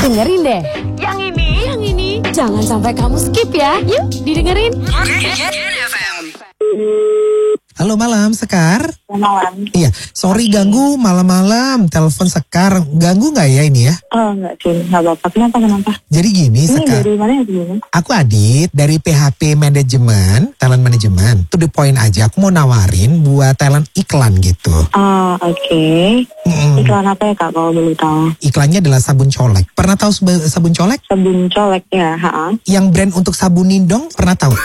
Dengerin deh. Yang ini. Jangan sampai kamu skip ya. Yuk, didengerin. Halo malam, Sekar. Malam. Iya, sorry ganggu malam-malam. Telepon Sekar, ganggu nggak ya ini ya? Oh enggak sih, nggak apa-apa. Kenapa? Jadi gini, Ini Sekar. dari mana ya gini? Aku Adit dari PHP Manajemen, talent manajemen. To the point aja, aku mau nawarin buat talent iklan gitu. Ah oke. Iklan apa ya Kak kalau boleh tahu? Iklannya adalah sabun colek. Pernah tahu sabun colek? Sabun colek ya, ha. Yang brand untuk sabunin dong, pernah tahu?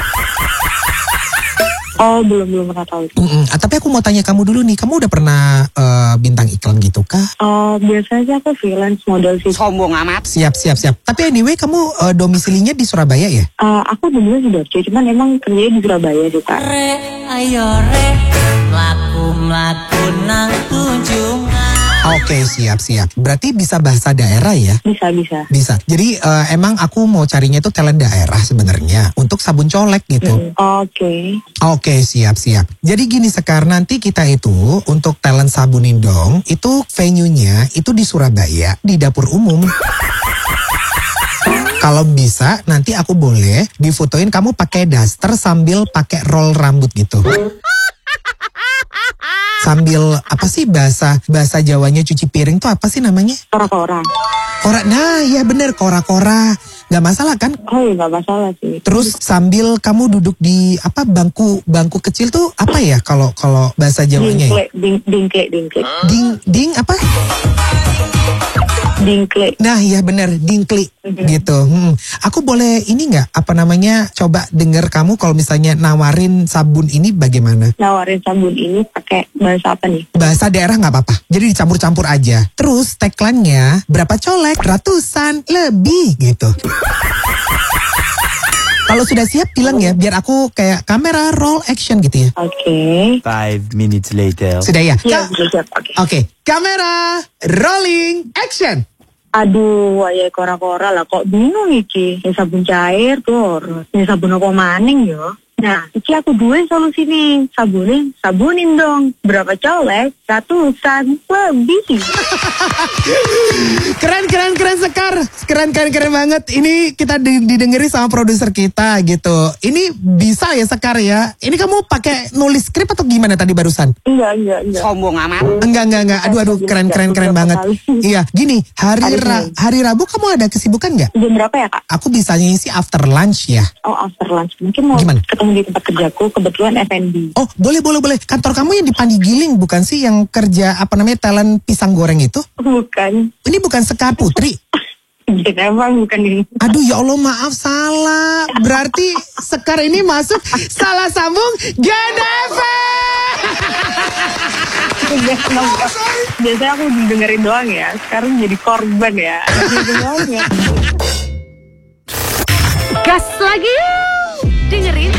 Oh belum pernah tahu. Tapi aku mau tanya kamu dulu nih, kamu udah pernah bintang iklan gitu kah? Oh biasanya sih aku freelance model sih. Sombong amat. Siap. Tapi anyway, kamu domisilinya di Surabaya ya? Aku dulu Sidoarjo, cuman emang kerjanya di Surabaya sih Kak. Ayo re, mlaku nang tunjungan. Oke, siap. Berarti bisa bahasa daerah ya? Bisa. Jadi emang aku mau carinya itu talent daerah sebenarnya untuk sabun colek gitu. Oke. Oke, siap. Jadi gini Sekar, nanti kita itu untuk talent sabunin dong, itu venue-nya itu di Surabaya, di dapur umum. Kalau bisa nanti aku boleh difotoin kamu pakai daster sambil pakai roll rambut gitu. Sambil apa sih bahasa Jawanya cuci piring tuh apa sih namanya? Kora-kora. Nah ya bener, kora-kora. Gak masalah kan? Oh iya nggak masalah sih. Terus sambil kamu duduk di apa bangku kecil tuh apa ya kalau bahasa Jawanya ya? Dingkle. Ding apa? Dingkle. Nah iya bener, dingkli gitu. Aku boleh ini nggak apa namanya coba denger kamu kalau misalnya nawarin sabun ini bagaimana? Nawarin sabun ini pakai bahasa apa nih? Bahasa daerah nggak apa-apa. Jadi dicampur-campur aja. Terus tagline-nya berapa colek? Ratusan lebih gitu. Kalau sudah siap bilang ya, biar aku kayak kamera roll action gitu ya. Oke. 5 minutes later. Sudah ya? Iya, siap. Oke. Oke, kamera rolling action. Aduh, ya kora-kora lah. Kok bingung iki? Ini sabun cair tuh. Ini sabun apa maning yo? Nah, iki aku dua solusi nih. Sabunin dong. Berapa colek? Ratusan lebih. Keren Sekar. Keren banget. Ini kita didengeri sama produser kita gitu. Ini bisa ya Sekar ya? Ini kamu pakai nulis skrip atau gimana tadi barusan? Enggak. Sombong amat. Enggak. Aduh, keren banget. Iya, gini, hari Rabu kamu ada kesibukan nggak? Jam berapa ya Kak? Aku bisanya sih after lunch ya. Oh, after lunch. Mungkin mau Gimana? ketemu di tempat kerjaku. Kebetulan F&B. Oh, boleh. Kantor kamu yang di Pandigiling bukan sih yang kerja apa namanya talent pisang goreng itu? Bukan. Ini bukan Sekar Putri. Ya, emang bukan ini. Aduh ya Allah, maaf salah. Berarti Sekar ini masuk salah sambung Gen FM. Biasanya aku dengerin doang ya. Sekarang jadi korban ya. Gas lagi. Dengerin